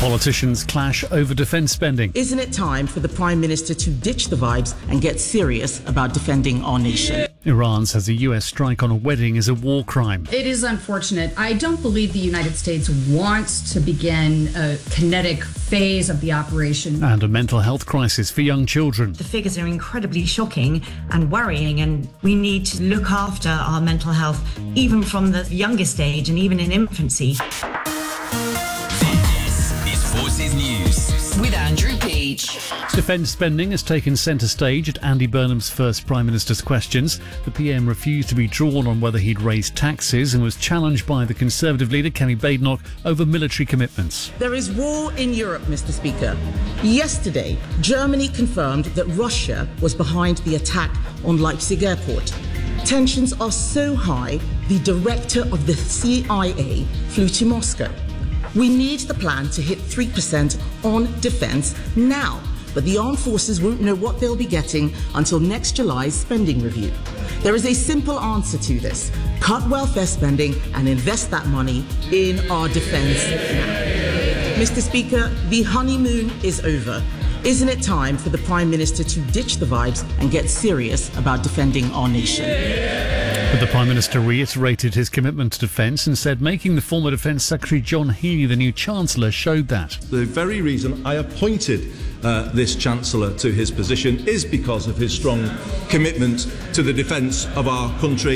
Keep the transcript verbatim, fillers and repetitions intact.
Politicians clash over defence spending. Isn't it time for the Prime Minister to ditch the vibes and get serious about defending our nation? Iran says a U S strike on a wedding is a war crime. It is unfortunate. I don't believe the United States wants to begin a kinetic phase of the operation. And a mental health crisis for young children. The figures are incredibly shocking and worrying, and we need to look after our mental health even from the youngest age and even in infancy. Forces News with Andrew Peach. Defence spending has taken centre stage at Andy Burnham's first Prime Minister's questions. The P M refused to be drawn on whether he'd raised taxes and was challenged by the Conservative leader Kemi Badenoch over military commitments. There is war in Europe, Mister Speaker. Yesterday, Germany confirmed that Russia was behind the attack on Leipzig airport. Tensions are so high, the director of the C I A flew to Moscow. We need the plan to hit three percent on defence now, but the armed forces won't know what they'll be getting until next July's spending review. There is a simple answer to this. Cut welfare spending and invest that money in our defence now. Mister Speaker, the honeymoon is over. Isn't it time for the Prime Minister to ditch the vibes and get serious about defending our nation? But the Prime Minister reiterated his commitment to defence and said making the former Defence Secretary John Healey the new Chancellor showed that. The very reason I appointed uh, this Chancellor to his position is because of his strong commitment to the defence of our country.